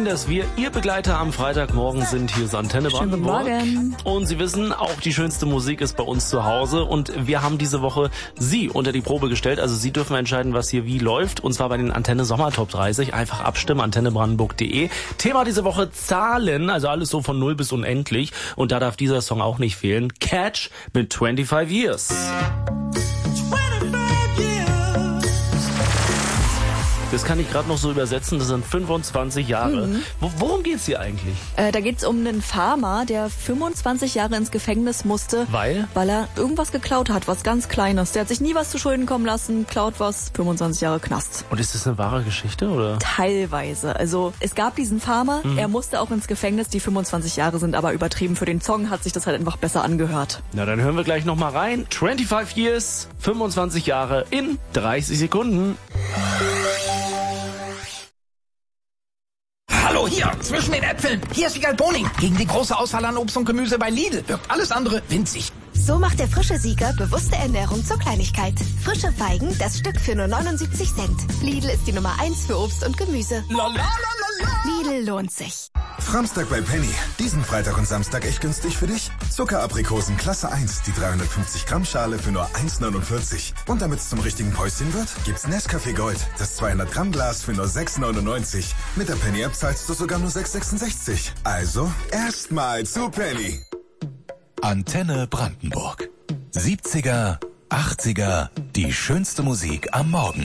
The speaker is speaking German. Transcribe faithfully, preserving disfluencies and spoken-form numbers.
dass wir Ihr Begleiter am Freitagmorgen sind. Hier ist Antenne Brandenburg. Schönen Morgen. Und Sie wissen, auch die schönste Musik ist bei uns zu Hause. Und wir haben diese Woche Sie unter die Probe gestellt. Also Sie dürfen entscheiden, was hier wie läuft. Und zwar bei den Antenne Sommer Top dreißig. Einfach abstimmen, antenne brandenburg punkt de. Thema diese Woche Zahlen. Also alles so von null bis unendlich. Und da darf dieser Song auch nicht fehlen. Catch mit twenty-five Years. Das kann ich gerade noch so übersetzen, das sind fünfundzwanzig Jahre. Mhm. Wo, worum geht's hier eigentlich? Äh, da geht's um einen Farmer, der fünfundzwanzig Jahre ins Gefängnis musste. Weil? Weil er irgendwas geklaut hat, was ganz Kleines. Der hat sich nie was zu Schulden kommen lassen, klaut was, fünfundzwanzig Jahre Knast. Und ist das eine wahre Geschichte, oder? Teilweise. Also es gab diesen Farmer, mhm. er musste auch ins Gefängnis, die fünfundzwanzig Jahre sind aber übertrieben. Für den Song hat sich das halt einfach besser angehört. Na, dann hören wir gleich nochmal rein. twenty-five Years, fünfundzwanzig Jahre in dreißig Sekunden. Hallo, hier, zwischen den Äpfeln. Hier ist Wiegald Boning. Gegen die große Auswahl an Obst und Gemüse bei Lidl wirkt alles andere winzig. So macht der frische Sieger bewusste Ernährung zur Kleinigkeit. Frische Feigen, das Stück für nur neunundsiebzig Cent. Lidl ist die Nummer eins für Obst und Gemüse. Lidl lohnt sich. Framstag bei Penny. Diesen Freitag und Samstag echt günstig für dich. Zuckeraprikosen Klasse eins, die dreihundertfünfzig Gramm Schale für nur eins neunundvierzig. Und damit es zum richtigen Päuschen wird, gibt's Nescafé Gold, das zweihundert Gramm Glas für nur sechs neunundneunzig. Mit der Penny App zahlst du sogar nur sechs sechsundsechzig. Also erstmal zu Penny. Antenne Brandenburg. siebziger, achtziger, die schönste Musik am Morgen.